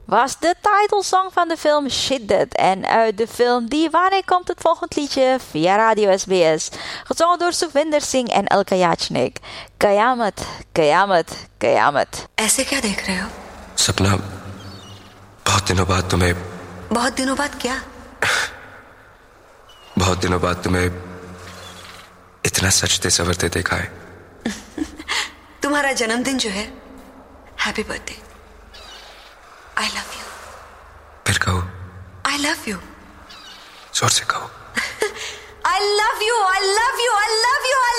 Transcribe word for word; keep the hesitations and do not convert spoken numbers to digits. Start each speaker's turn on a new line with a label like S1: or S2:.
S1: was de titelsong van de film Shiddat. En uit de film Diwani komt het volgende liedje via Radio S B S. Gezongen door Sukhvinder Singh en Alka Yachnik. Kayamat, Kayamat, Kayamat.
S2: ऐसे क्या देख रहे हो?
S3: सपना, बहुत दिनों बाद तुम्हें
S2: बहुत दिनों बाद क्या?
S3: बहुत दिनों बाद तुम्हें इतना सजते संवरते देखा है।
S2: तुम्हारा जन्मदिन जो है, happy birthday. I love you.
S3: फिर कहो।
S2: I love you.
S3: जोर से कहो।
S2: I love you, I love you, I love you.